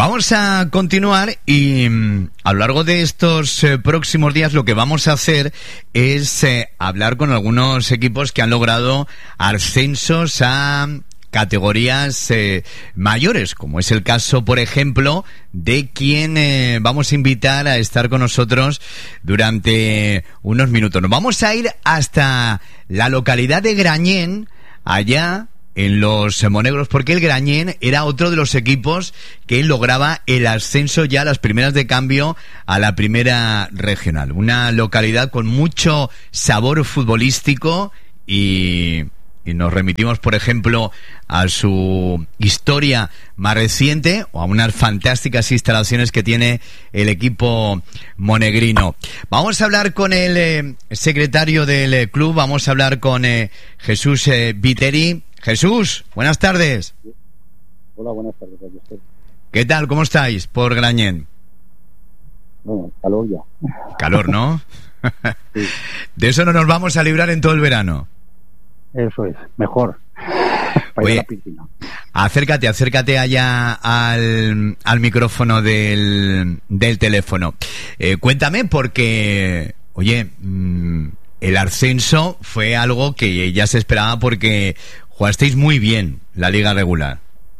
Vamos a continuar y a lo largo de estos próximos días lo que vamos a hacer es hablar con algunos equipos que han logrado ascensos a categorías mayores, como es el caso, por ejemplo, de quien vamos a invitar a estar con nosotros durante unos minutos. Nos vamos a ir hasta la localidad de Grañén, allá en los Monegros, porque el Grañén era otro de los equipos que lograba el ascenso ya a las primeras de cambio a la primera regional. Una localidad con mucho sabor futbolístico y nos remitimos, por ejemplo, a su historia más reciente o a unas fantásticas instalaciones que tiene el equipo monegrino. Vamos a hablar con el secretario del club, vamos a hablar con Jesús Viteri. Jesús, buenas tardes. Hola, buenas tardes. ¿Qué tal? ¿Cómo estáis por Grañén? Bueno, calor ya. Calor, ¿no? Sí. De eso no nos vamos a librar en todo el verano. Eso es, mejor. Para ir a la piscina. Acércate allá al micrófono del teléfono. Cuéntame, porque, oye, el ascenso fue algo que ya se esperaba porque jugasteis muy bien la liga regular.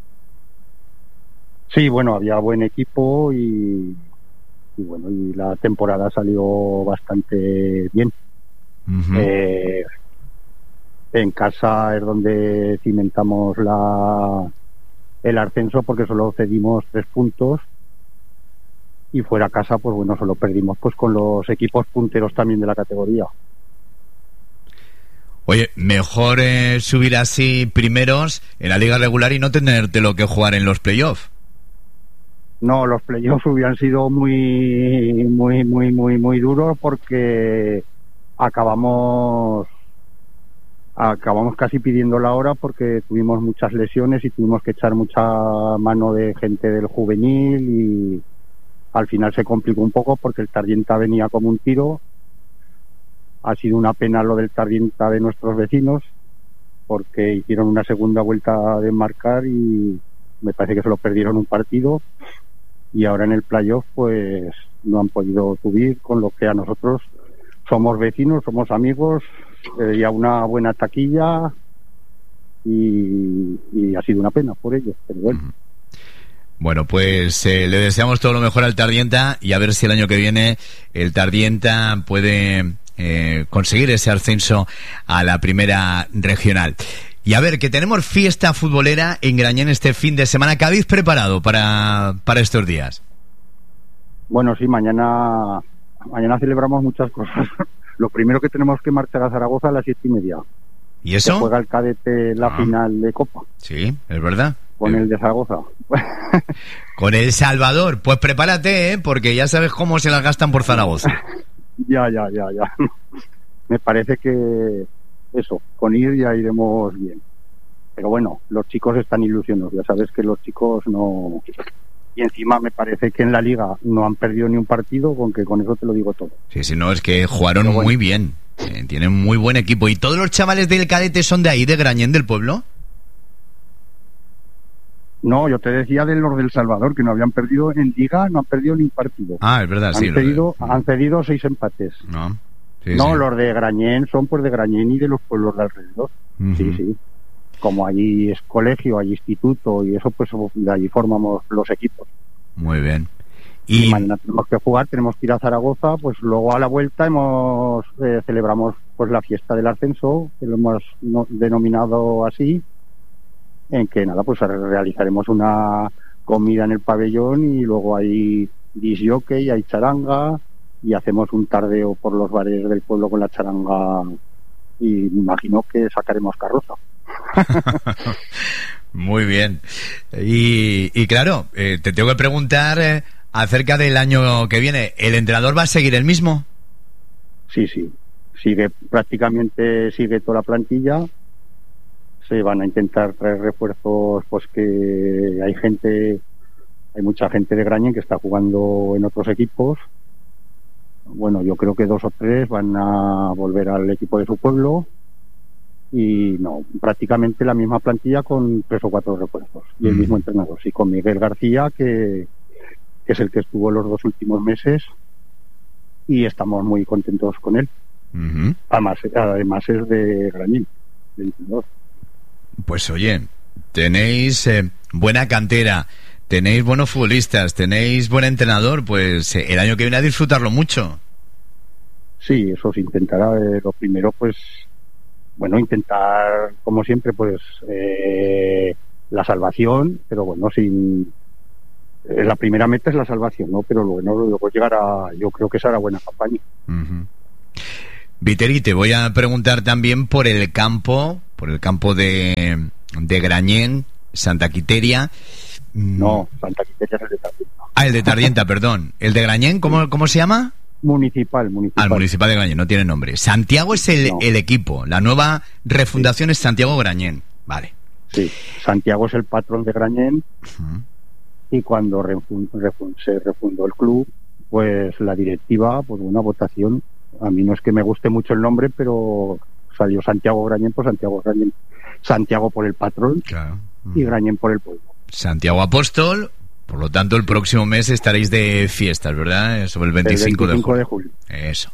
Sí, bueno, había buen equipo y bueno, y la temporada salió bastante bien. Uh-huh. En casa es donde cimentamos el ascenso, porque solo cedimos 3 puntos, y fuera a casa, pues bueno, solo perdimos pues con los equipos punteros también de la categoría. Oye, mejor subir así primeros en la liga regular y no tenértelo que jugar en los playoffs. No, los playoffs hubieran sido muy duros, porque acabamos casi pidiendo la hora, porque tuvimos muchas lesiones y tuvimos que echar mucha mano de gente del juvenil, y al final se complicó un poco porque el Tardienta venía como un tiro. Ha sido una pena lo del Tardienta de nuestros vecinos, porque hicieron una segunda vuelta de marcar y me parece que se lo perdieron un partido, y ahora en el playoff pues no han podido subir, con lo que a nosotros somos vecinos, somos amigos, y a una buena taquilla, y ha sido una pena por ellos, pero bueno. Bueno, pues le deseamos todo lo mejor al Tardienta y a ver si el año que viene el Tardienta puede conseguir ese ascenso a la primera regional. Y a ver, que tenemos fiesta futbolera en Grañén este fin de semana. ¿Qué habéis preparado para estos días? Bueno, sí, mañana celebramos muchas cosas. Lo primero, que tenemos que marchar a Zaragoza a las 7:30. ¿Y eso? Se juega el cadete la final de Copa. Sí, es verdad. Con el de Zaragoza. Con El Salvador. Pues prepárate, porque ya sabes cómo se las gastan por Zaragoza. Ya. Me parece que eso, con ir ya iremos bien. Pero bueno, los chicos están ilusionados. Ya sabes que los chicos no... Y encima me parece que en la liga no han perdido ni un partido, con eso te lo digo todo. Sí, no, es que jugaron bueno, muy bien. Tienen muy buen equipo. ¿Y todos los chavales del cadete son de ahí, de Grañén, del pueblo? No, yo te decía de los del Salvador, que no habían perdido en liga, no han perdido ni un partido. Ah, es verdad, Han cedido 6 empates. No, sí. Los de Grañén son pues de Grañén y de los pueblos de alrededor. Uh-huh. Sí. Como allí es colegio, hay instituto y eso, pues de allí formamos los equipos. Muy bien. Y mañana tenemos que jugar, tenemos que ir a Zaragoza, pues luego a la vuelta celebramos pues la fiesta del ascenso, que lo hemos denominado así, en que nada, pues realizaremos una comida en el pabellón, y luego hay disc jockey, hay charanga, y hacemos un tardeo por los bares del pueblo con la charanga, y me imagino que sacaremos carroza. Muy bien. Y claro, te tengo que preguntar acerca del año que viene. ¿El entrenador va a seguir el mismo? Sí. Prácticamente sigue toda la plantilla. Se van a intentar traer refuerzos, pues que hay mucha gente de Grañén que está jugando en otros equipos. Bueno, yo creo que 2 o 3 van a volver al equipo de su pueblo. y no, prácticamente la misma plantilla con 3 o 4 refuerzos y el mismo entrenador. Sí, con Miguel García, que es el que estuvo los 2 últimos meses, y estamos muy contentos con él. Además es de Grañén, de entrenador. Pues oye, tenéis buena cantera, tenéis buenos futbolistas, tenéis buen entrenador, pues el año que viene a disfrutarlo mucho. Sí, eso se intentará. Lo primero, pues, bueno, intentar, como siempre, pues, la salvación, pero bueno, sin... la primera meta es la salvación, ¿no? Pero luego llegar a... Yo creo que será buena campaña. Viteri, te voy a preguntar también por el campo de Grañén, Santa Quiteria. No, Santa Quiteria es el de Tardienta. El de Tardienta, perdón. ¿El de Grañén, cómo se llama? Municipal. El Municipal de Grañén, no tiene nombre. Santiago es el equipo, la nueva refundación es Santiago Grañén. Vale. Sí, Santiago es el patrón de Grañén. Y cuando se refundó el club, pues la directiva, pues una votación, a mí no es que me guste mucho el nombre, pero salió Santiago Grañén por Santiago Grañén. Santiago por el patrón, claro. Y Grañén por el pueblo. Santiago Apóstol, por lo tanto el próximo mes estaréis de fiestas, ¿verdad? Sobre el 25 de julio. Eso.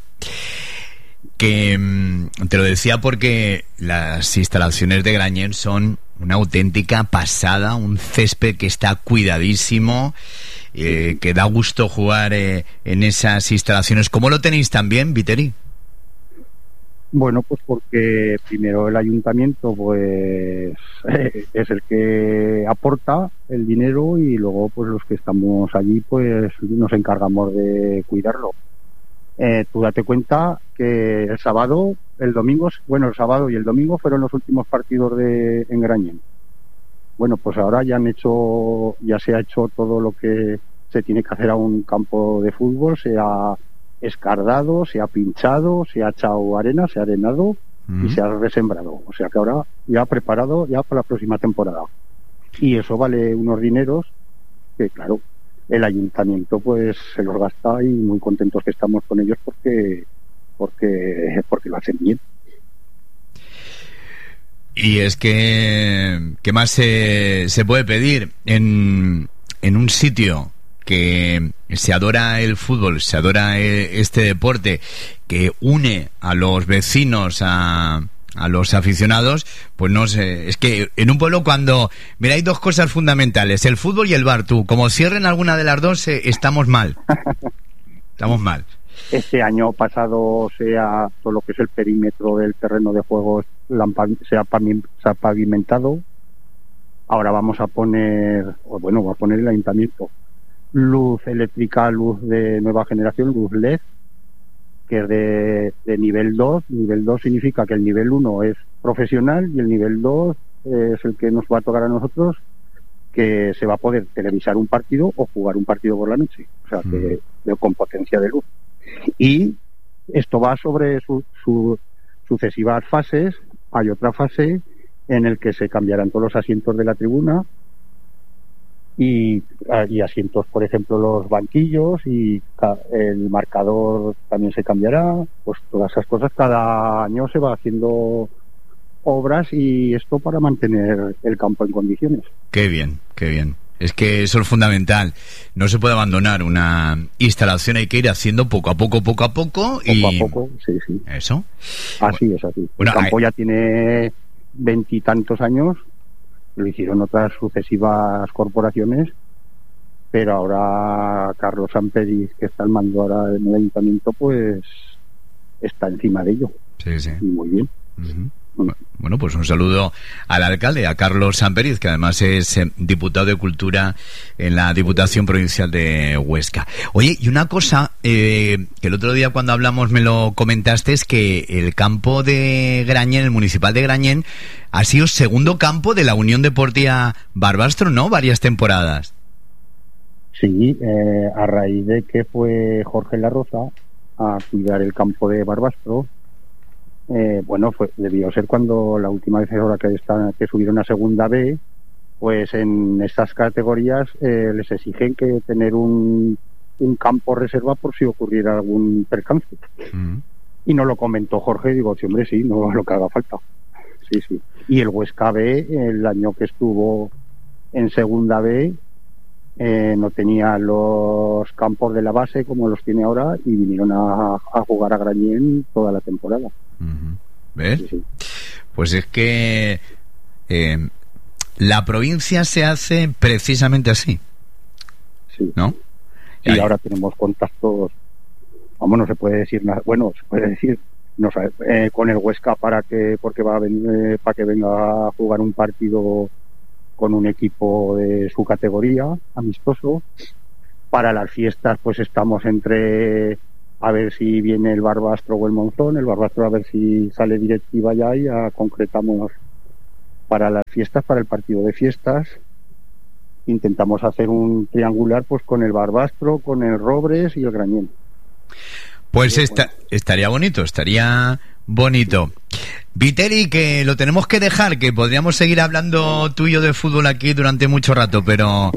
Que te lo decía porque las instalaciones de Grañén son una auténtica pasada, un césped que está cuidadísimo, que da gusto jugar en esas instalaciones. ¿Cómo lo tenéis también, Viteri? Bueno, pues porque primero el ayuntamiento pues es el que aporta el dinero y luego pues los que estamos allí pues nos encargamos de cuidarlo. Tú date cuenta que el sábado y el domingo fueron los últimos partidos en Grañén. Bueno, pues ahora ya se ha hecho todo lo que se tiene que hacer a un campo de fútbol, se ha escardado, se ha pinchado, se ha echado arena, se ha arenado y se ha resembrado. O sea que ahora ya preparado ya para la próxima temporada. Y eso vale unos dineros que, claro, el ayuntamiento pues se los gasta y muy contentos que estamos con ellos porque lo hacen bien. Y es que ¿qué más se puede pedir en un sitio que se adora el fútbol, se adora este deporte que une a los vecinos, a los aficionados? Pues no sé, es que en un pueblo cuando... Mira, hay 2 cosas fundamentales, el fútbol y el bar. Tú, como cierren alguna de las dos, estamos mal. Estamos mal. Este año pasado todo lo que es el perímetro del terreno de juego se ha pavimentado. Ahora va a poner el ayuntamiento luz eléctrica, luz de nueva generación, luz LED, que es de nivel 2. Nivel 2 significa que el nivel 1 es profesional y el nivel 2 es el que nos va a tocar a nosotros, que se va a poder televisar un partido o jugar un partido por la noche, o sea, que con potencia de luz. Y esto va sobre sus sucesivas fases. Hay otra fase en el que se cambiarán todos los asientos de la tribuna y asientos, por ejemplo, los banquillos, y el marcador también se cambiará. Pues todas esas cosas, cada año se va haciendo obras, y esto para mantener el campo en condiciones. Qué bien, qué bien. Es que eso es fundamental. No se puede abandonar una instalación, hay que ir haciendo poco a poco. Poco a poco, sí. Eso. Así es, así. Bueno, el campo ya tiene 20 y tantos años, lo hicieron otras sucesivas corporaciones, pero ahora Carlos Samperiz, que está al mando ahora en el ayuntamiento, pues está encima de ello. Sí. Y muy bien. Bueno, pues un saludo al alcalde, a Carlos Samperiz, que además es diputado de Cultura en la Diputación Provincial de Huesca. Oye, y una cosa que el otro día cuando hablamos me lo comentaste, es que el campo de Grañén, el municipal de Grañén, ha sido segundo campo de la Unión Deportiva Barbastro, ¿no? Varias temporadas. Sí, a raíz de que fue Jorge La Rosa a cuidar el campo de Barbastro. Debió ser cuando la última vez ahora que subieron a segunda B, pues en estas categorías les exigen que tener un campo reserva por si ocurriera algún percance. Y nos lo comentó Jorge, y digo, sí, hombre, sí, no lo que haga falta. Sí, sí. Y el Huesca B, el año que estuvo en segunda B, no tenía los campos de la base como los tiene ahora y vinieron a jugar a Grañén toda la temporada. ¿Ves? Sí, sí. Pues es que la provincia se hace precisamente así, Sí. ¿no? Y ahora tenemos contactos, vamos, no se puede decir nada, bueno, se puede decir, no sé, con el Huesca porque va a venir, para que venga a jugar un partido con un equipo de su categoría, amistoso. Para las fiestas, pues estamos entre a ver si viene el Barbastro o el Monzón. El Barbastro a ver si sale directiva ya y ya concretamos para las fiestas, para el partido de fiestas. Intentamos hacer un triangular pues con el Barbastro, con el Robres y el Grañén. Pues estaría bonito. Viteri, que lo tenemos que dejar, que podríamos seguir hablando tú y yo de fútbol aquí durante mucho rato, pero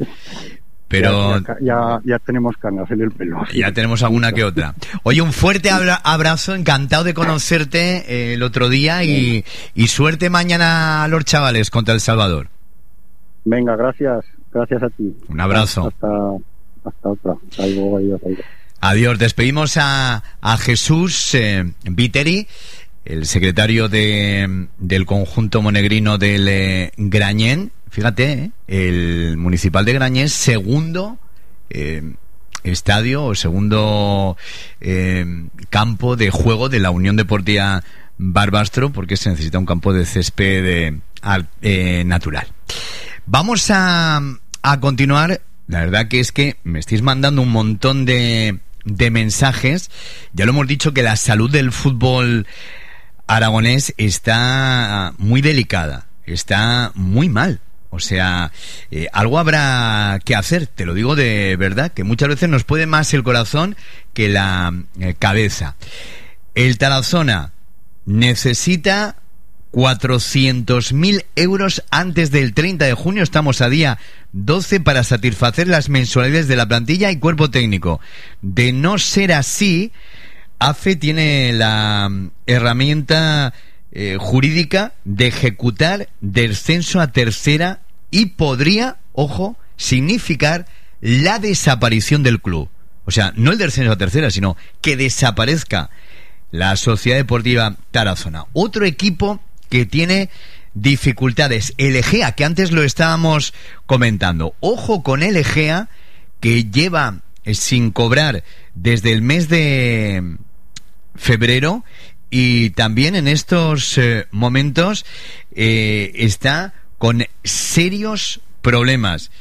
ya tenemos canas en el pelo. Ya tenemos alguna que otra. Oye, un fuerte abrazo, encantado de conocerte el otro día y suerte mañana a los chavales contra El Salvador. Venga, gracias a ti. Un abrazo. Hasta otra. Adiós. Adiós. Despedimos a Jesús Viteri, el secretario del conjunto monegrino del Grañén. Fíjate, el municipal de Grañén, segundo estadio o segundo campo de juego de la Unión Deportiva Barbastro, porque se necesita un campo de césped natural. Vamos a continuar. La verdad que es que me estáis mandando un montón de mensajes. Ya lo hemos dicho que la salud del fútbol aragonés está muy delicada, está muy mal. O sea, algo habrá que hacer, te lo digo de verdad, que muchas veces nos puede más el corazón que la cabeza. El Tarazona necesita 400.000 euros antes del 30 de junio, estamos a día 12, para satisfacer las mensualidades de la plantilla y cuerpo técnico. De no ser así, AFE tiene la herramienta jurídica de ejecutar descenso a tercera y podría, ojo, significar la desaparición del club. O sea, no el descenso a tercera, sino que desaparezca la Sociedad Deportiva Tarazona. Otro equipo que tiene dificultades, el Egea, que antes lo estábamos comentando. Ojo con el Egea, que lleva sin cobrar desde el mes de febrero y también en estos momentos está con serios problemas.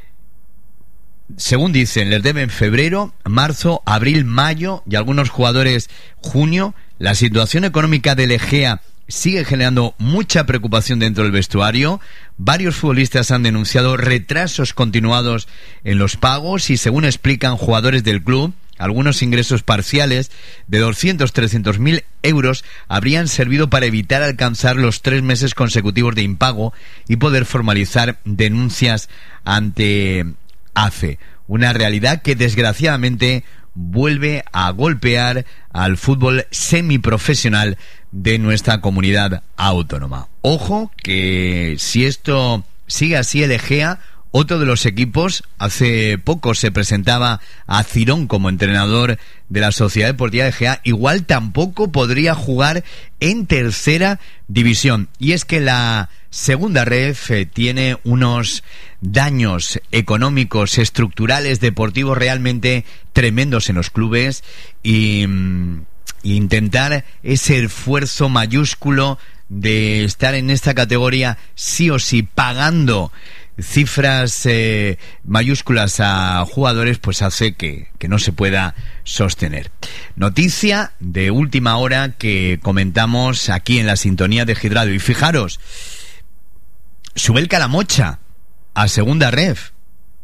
Según dicen, les deben febrero, marzo, abril, mayo y algunos jugadores junio. La situación económica del Egea sigue generando mucha preocupación dentro del vestuario. Varios futbolistas han denunciado retrasos continuados en los pagos y, según explican jugadores del club, algunos ingresos parciales de 200-300.000 euros habrían servido para evitar alcanzar los 3 meses consecutivos de impago y poder formalizar denuncias ante AFE. Una realidad que desgraciadamente vuelve a golpear al fútbol semiprofesional de nuestra comunidad autónoma. Ojo que si esto sigue así, el Egea, otro de los equipos, hace poco se presentaba a Cirón como entrenador de la Sociedad Deportiva de Egea, igual tampoco podría jugar en tercera división. Y es que la segunda ref tiene unos daños económicos, estructurales, deportivos realmente tremendos en los clubes y intentar ese esfuerzo mayúsculo de estar en esta categoría sí o sí pagando cifras mayúsculas a jugadores, pues hace que no se pueda sostener. Noticia de última hora que comentamos aquí en la sintonía de Hit Radio. Y fijaros, sube el Calamocha a segunda ref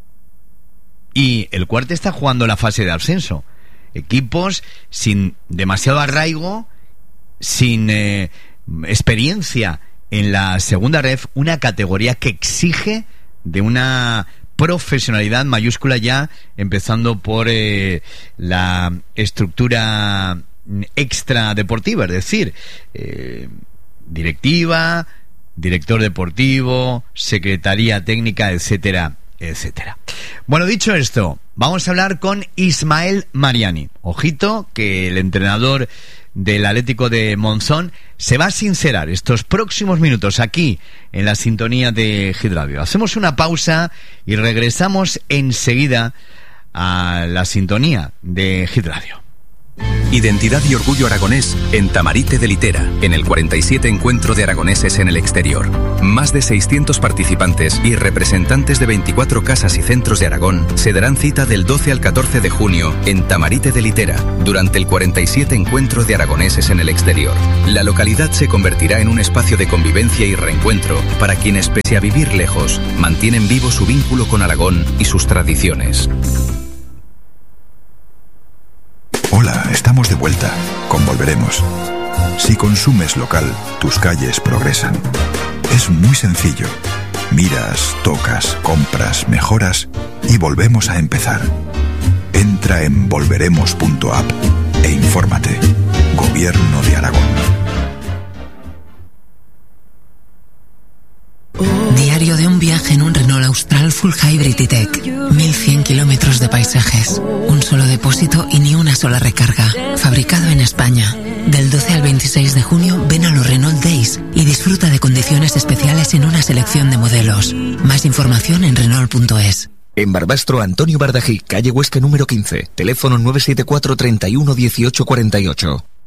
y el Cuarte está jugando la fase de ascenso. Equipos sin demasiado arraigo, sin experiencia en la segunda ref, una categoría que exige de una profesionalidad mayúscula ya, empezando por la estructura extra deportiva, es decir, directiva, director deportivo, secretaría técnica, etcétera, etcétera. Bueno, dicho esto, vamos a hablar con Ismael Mariani. Ojito que el entrenador del Atlético de Monzón se va a sincerar estos próximos minutos aquí en la sintonía de Hit Radio. Hacemos una pausa y regresamos enseguida a la sintonía de Hit Radio. Identidad y orgullo aragonés en Tamarite de Litera, en el 47 Encuentro de Aragoneses en el Exterior. Más de 600 participantes y representantes de 24 casas y centros de Aragón se darán cita del 12 al 14 de junio en Tamarite de Litera, durante el 47 Encuentro de Aragoneses en el Exterior. La localidad se convertirá en un espacio de convivencia y reencuentro para quienes, pese a vivir lejos, mantienen vivo su vínculo con Aragón y sus tradiciones. Hola, estamos de vuelta. Con Volveremos. Si consumes local, tus calles progresan. Es muy sencillo. Miras, tocas, compras, mejoras y volvemos a empezar. Entra en volveremos.app e infórmate. Gobierno de Aragón. Diario de un viaje en un Renault Austral Full Hybrid E-Tech. 1100 kilómetros de paisajes, un solo depósito y ni una sola recarga. Fabricado en España. Del 12 al 26 de junio ven a los Renault Days y disfruta de condiciones especiales en una selección de modelos. Más información en Renault.es. En Barbastro, Antonio Bardají, calle Huesca número 15. Teléfono 974 31 18 48.